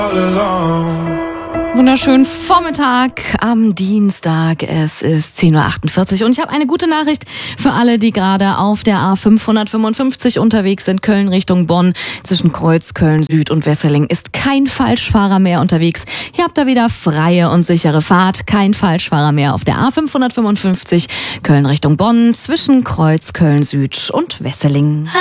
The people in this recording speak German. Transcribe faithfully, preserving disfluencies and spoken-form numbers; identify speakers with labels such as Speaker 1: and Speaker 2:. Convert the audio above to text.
Speaker 1: Wunderschönen Vormittag am Dienstag. Es ist zehn Uhr achtundvierzig und ich habe eine gute Nachricht für alle, die gerade auf der A fünfhundertfünfundfünfzig unterwegs sind. Köln Richtung Bonn. Zwischen Kreuz, Köln Süd und Wesseling ist kein Falschfahrer mehr unterwegs. Hier habt ihr wieder freie und sichere Fahrt. Kein Falschfahrer mehr auf der A fünfhundertfünfundfünfzig Köln Richtung Bonn. Zwischen Kreuz, Köln Süd und Wesseling.